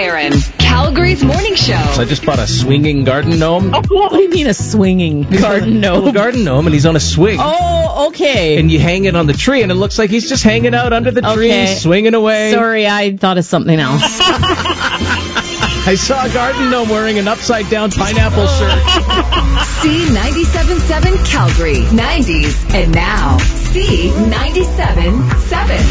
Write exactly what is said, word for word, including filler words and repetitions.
Aaron, Calgary's morning show. So I just bought a swinging garden gnome. Oh, what do you mean a swinging garden gnome? A garden gnome, and he's on a swing. Oh, okay. And you hang it on the tree, and it looks like he's just hanging out under the tree, Okay. swinging away. Sorry, I thought of something else. I saw a garden gnome wearing an upside-down pineapple shirt. C ninety-seven point seven Calgary, nineties, and now C ninety-seven point seven.